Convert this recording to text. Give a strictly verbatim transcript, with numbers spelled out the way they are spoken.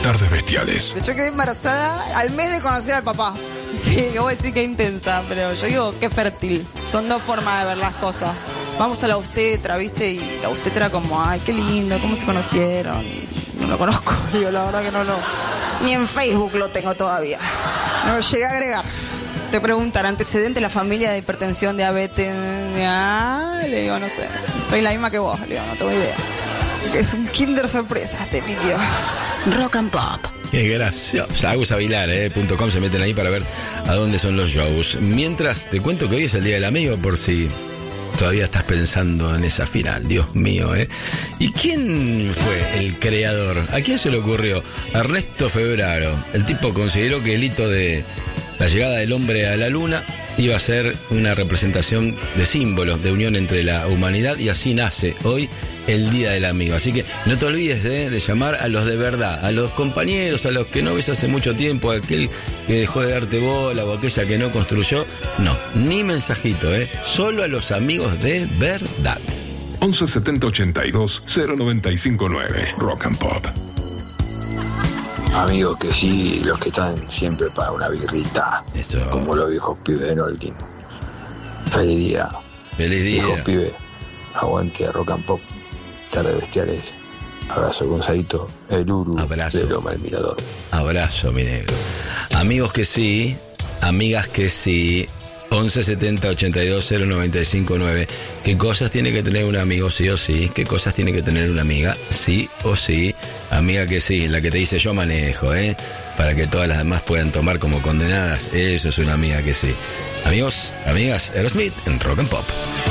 Tardes Bestiales. Yo quedé embarazada al mes de conocer al papá. Sí, que voy a decir que intensa, pero yo digo que fértil. Son dos formas de ver las cosas. Vamos a la obstetra, ¿viste? Y la obstetra era como, ay, qué lindo, ¿cómo se conocieron? No lo conozco, digo, la verdad que no lo... Ni en Facebook lo tengo todavía. No lo llegué a agregar. Te preguntan, antecedente de la familia de hipertensión, diabetes... Ah, le digo, no sé. Estoy la misma que vos, le digo, no tengo idea. Es un kinder sorpresa este vídeo. Rock and Pop. Qué gracioso. Agus Avilar, eh, punto com, se meten ahí para ver a dónde son los shows. Mientras, te cuento que hoy es el Día del Amigo, por si todavía estás pensando en esa final. Dios mío, ¿eh? ¿Y quién fue el creador? ¿A quién se le ocurrió? Ernesto Febraro. El tipo consideró que el hito de la llegada del hombre a la luna iba a ser una representación de símbolos de unión entre la humanidad, y así nace hoy el Día del Amigo. Así que no te olvides eh, de llamar a los de verdad, a los compañeros, a los que no ves hace mucho tiempo, a aquel que dejó de darte bola o aquella que no construyó. No, ni mensajito, eh, solo a los amigos de verdad. once setenta ochenta y dos cero noventa y cinco nueve Rock and Pop. Amigos que sí, los que están siempre para una birrita. Eso. Como los viejos pibes de Nolkin. Feliz día. Feliz día. Viejos pibes. Aguante Rock and Pop. Tardes Bestiales. Abrazo, Gonzalito, el Uru Abrazo. de Loma El Mirador. Abrazo, mi negro. Amigos que sí, amigas que sí. once setenta ochenta y dos cero noventa y cinco nueve. ¿Qué cosas tiene que tener un amigo sí o sí? ¿Qué cosas tiene que tener una amiga sí o sí? Amiga que sí, la que te dice yo manejo, ¿eh? Para que todas las demás puedan tomar como condenadas. Eso es una amiga que sí. Amigos, amigas, Aerosmith en Rock and Pop.